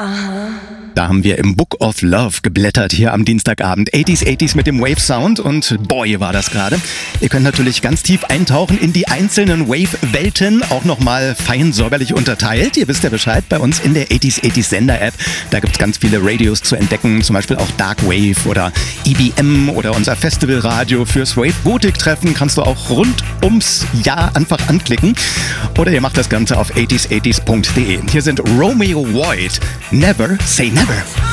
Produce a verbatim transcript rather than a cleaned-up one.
Da haben wir im Book of Love geblättert hier am Dienstagabend. achtziger, achtziger mit dem Wave Sound und boy, war das gerade. Ihr könnt natürlich ganz tief eintauchen in die einzelnen Wave-Welten, auch nochmal fein säuberlich unterteilt. Ihr wisst ja Bescheid, bei uns in der achtziger, achtziger Sender-App, da gibt es ganz viele Radios zu entdecken, zum Beispiel auch Dark Wave oder E B M oder unser Festivalradio fürs Wave-Gotik-Treffen kannst du auch rund ums Jahr einfach anklicken. Oder ihr macht das Ganze auf achtziger, achtziger punkt de. Hier sind Romeo Void. Never say never.